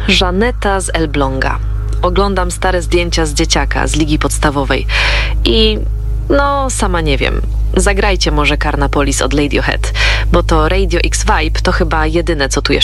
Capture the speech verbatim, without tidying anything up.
Żaneta z Elbląga. Oglądam stare zdjęcia z dzieciaka, z ligi podstawowej i no, sama nie wiem. Zagrajcie może Carnapolis od Radiohead, bo to Radio X Vibe to chyba jedyne, co tu jeszcze